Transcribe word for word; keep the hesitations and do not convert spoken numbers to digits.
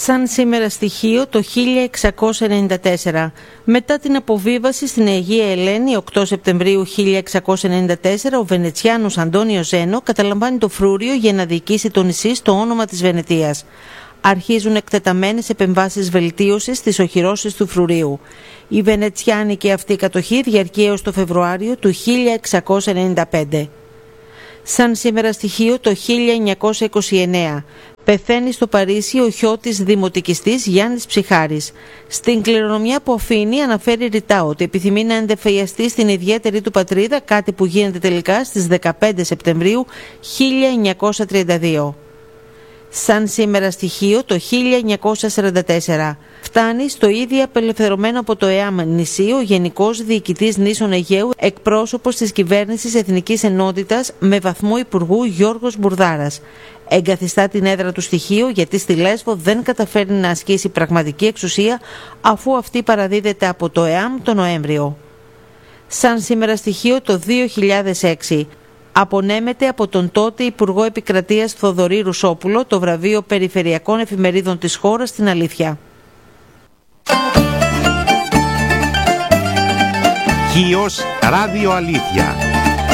Σαν σήμερα στοιχείο το χίλια εξακόσια ενενήντα τέσσερα. Μετά την αποβίβαση στην Αιγαία Ελένη οκτώ Σεπτεμβρίου χίλια εξακόσια ενενήντα τέσσερα, ο Βενετσιάνος Αντώνιο Ζένο καταλαμβάνει το Φρούριο για να διοικήσει το νησί στο όνομα της Βενετίας. Αρχίζουν εκτεταμένες επεμβάσεις βελτίωσης στις οχυρώσεις του Φρουρίου. Η βενετσιάνικη αυτή κατοχή διαρκεί έως το Φεβρουάριο του χίλια εξακόσια ενενήντα πέντε. Σαν σήμερα στοιχείο το χίλια εννιακόσια είκοσι εννέα. Πεθαίνει στο Παρίσι ο χιώτης δημοτικιστής Γιάννης Ψιχάρης. Στην κληρονομιά που αφήνει αναφέρει ρητά ότι επιθυμεί να εντεφιαστεί στην ιδιαίτερη του πατρίδα, κάτι που γίνεται τελικά στις δεκαπέντε Σεπτεμβρίου χίλια εννιακόσια τριάντα δύο. Σαν σήμερα στοιχείο το χίλια εννιακόσια σαράντα τέσσερα. Φτάνει στο ήδη απελευθερωμένο από το ΕΑΜ νησί ο Γενικός Διοικητής Νήσων Αιγαίου, εκπρόσωπος της Κυβέρνησης Εθνικής Ενότητας με βαθμό Υπουργού Γιώργος Μπουρδάρας. Εγκαθιστά την έδρα του στοιχείου γιατί στη Λέσβο δεν καταφέρνει να ασκήσει πραγματική εξουσία αφού αυτή παραδίδεται από το ΕΑΜ το Νοέμβριο. Σαν σήμερα στοιχείο το δύο χιλιάδες έξι. Απονέμεται από τον τότε Υπουργό Επικρατείας Θοδωρή Ρουσόπουλο το βραβείο Περιφερειακών Εφημερίδων της χώρας στην Αλήθεια. Χίος Ράδιο Αλήθεια.